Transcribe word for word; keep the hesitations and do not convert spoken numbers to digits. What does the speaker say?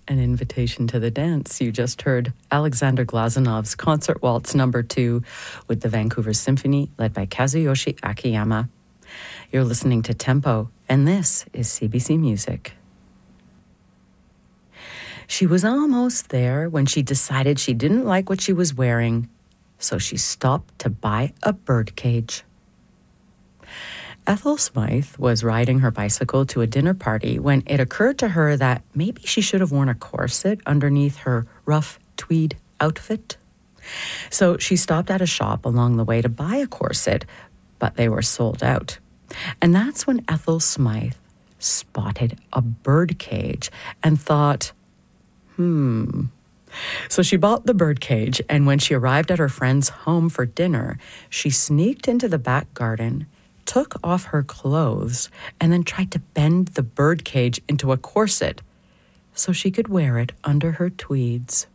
An Invitation to the Dance. You just heard Alexander Glazanov's Concert Waltz number two with the Vancouver Symphony, led by Kazuyoshi Akiyama. You're listening to Tempo, and this is C B C Music. She was almost there when she decided she didn't like what she was wearing, so she stopped to buy a birdcage. Ethel Smythe was riding her bicycle to a dinner party when it occurred to her that maybe she should have worn a corset underneath her rough tweed outfit. So she stopped at a shop along the way to buy a corset, but they were sold out. And that's when Ethel Smythe spotted a birdcage and thought, hmm. So she bought the birdcage, and when she arrived at her friend's home for dinner, she sneaked into the back garden, took off her clothes, and then tried to bend the birdcage into a corset so she could wear it under her tweeds.